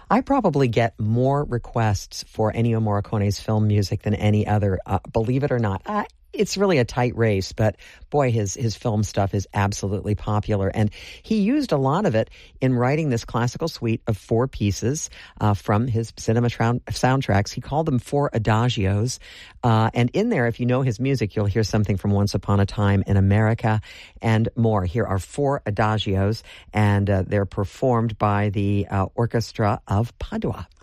I probably get more requests for Ennio Morricone's film music than any other, believe it or not. It's really a tight race, but boy, his film stuff is absolutely popular. And he used a lot of it in writing this classical suite of 4 pieces from his cinema soundtracks. He called them 4 adagios. And in there, if you know his music, you'll hear something from Once Upon a Time in America and more. Here are 4 adagios, and they're performed by the Orchestra of Padua.